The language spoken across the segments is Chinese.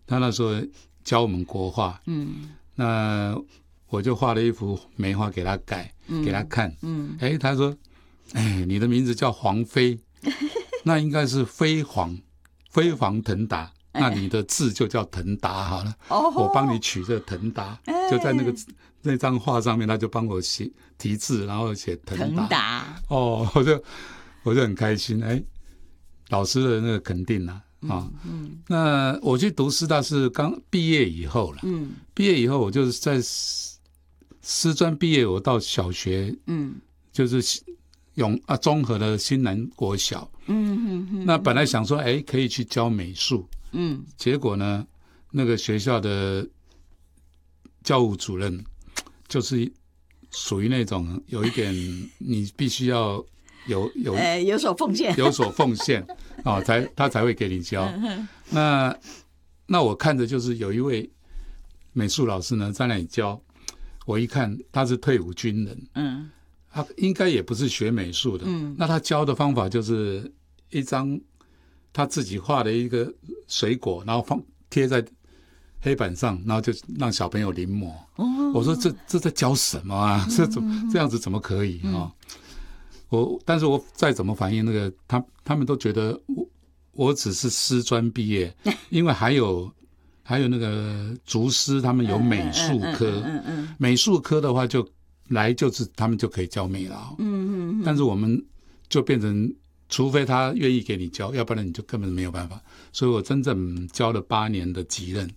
他那时候教我们国画，那我就画了一幅梅花给他改，给他看，他说，你的名字叫黄飞，那应该是飞黄腾达，那你的字就叫腾达好了，我帮你取这腾达，就在那张画上面，他就帮我写题字，然后写腾达，我就很开心，老师的那个肯定啊。那我去读师大是刚毕业以后了，毕业以后我就是在师专毕业，我到小学，就是综合的新南国小，那本来想说，可以去教美术，结果呢，那个学校的教务主任就是属于那种有一点你必须要有所奉献， 他才会给你教。那我看着就是有一位美术老师呢在那里教，我一看他是退伍军人，他应该也不是学美术的，那他教的方法就是一张他自己画的一个水果，然后贴在黑板上，然后就让小朋友临摹。我说这在教什么啊？这样子怎么可以啊？但是我再怎么反映那个他们都觉得我只是师专毕业，因为还有那个竹师他们有美术科，美术科的话就是他们就可以教美劳，但是我们就变成除非他愿意给你教，要不然你就根本没有办法。所以我真正教了8年的级任。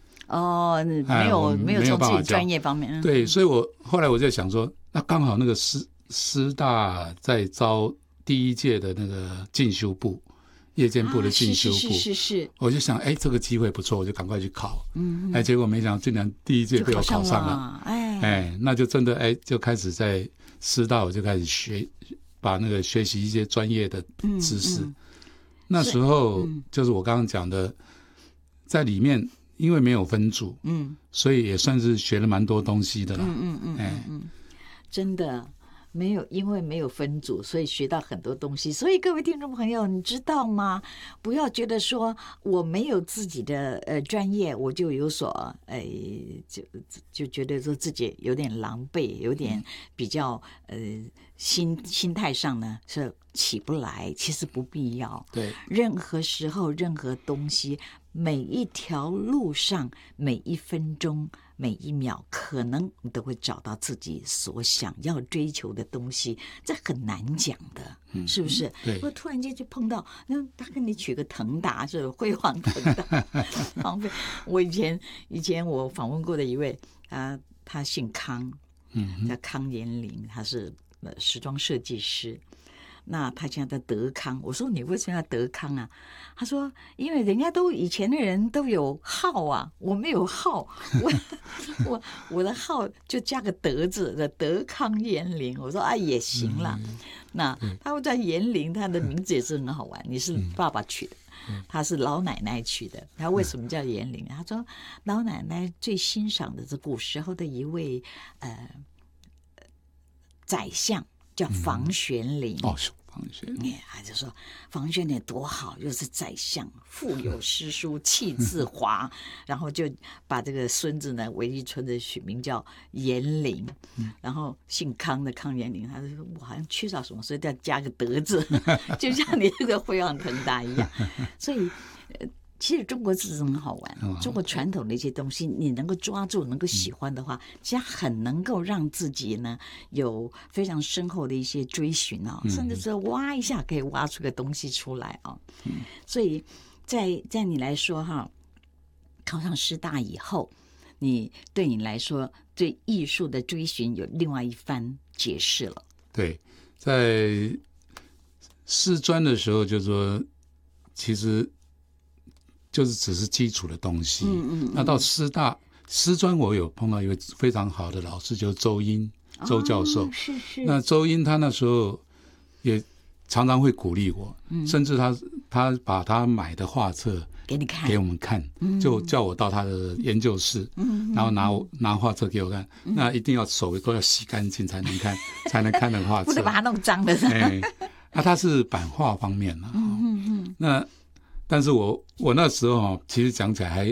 没有从自己专业方面。 对，所以后来我在想说，那刚好那个师大在招第一届的那个进修部，夜间部的进修部， 是， 我就想，这个机会不错，我就赶快去考，结果没想到竟然第一届被我考上了，那就真的就开始在师大，我就开始把那个学习一些专业的知识。那时候就是我刚刚讲的，在里面因为没有分组，所以也算是学了蛮多东西的了。 真的。因为没有分组，所以学到很多东西。所以各位听众朋友，你知道吗？不要觉得说我没有自己的专业，我就有所就觉得说自己有点狼狈，有点比较心态上呢是起不来。其实不必要。 对， 任何时候任何东西，每一条路上每一分钟每一秒，可能你都会找到自己所想要追求的东西，这很难讲的，是不是？ 对。 我突然间就碰到，他跟你取个腾达，是辉煌腾达。我以前我访问过的一位，他姓康，叫康延龄，他是时装设计师。那他现在在德康，我说你为什么要德康啊？他说因为人家以前的人都有号啊，我没有号，我的号就加个德字的德康延龄。我说也行了。那他会叫延龄，他的名字也是很好玩，你是爸爸取的，他是老奶奶取的。他为什么叫延龄？他说老奶奶最欣赏的是古时候的一位宰相。叫房玄龄。 房玄龄， 他就说房玄龄多好，又是宰相，腹有诗书气自华，然后就把这个孙子呢韦一春的取名叫延龄，然后姓康的康延龄，他就说我好像缺少什么，所以要加个德字，就像你这个辉煌腾达一样。所以其实中国字很好玩，中国传统的一些东西，你能够抓住，能够喜欢的话，其实很能够让自己呢有非常深厚的一些追寻甚至是挖一下可以挖出个东西出来所以在你来说考上师大以后，对你来说对艺术的追寻有另外一番解释了。 对，在师专的时候就说其实就是只是基础的东西。那到师专我有碰到一位非常好的老师，就是周教授。 是。 那周英他那时候也常常会鼓励我，甚至他把他买的画册给我们看，就叫我到他的研究室，然后拿画册给我看，那一定要手都要洗干净才能看，才能看的画册， 不能把它弄脏的。 他是版画方面那但是我那时候其实讲起来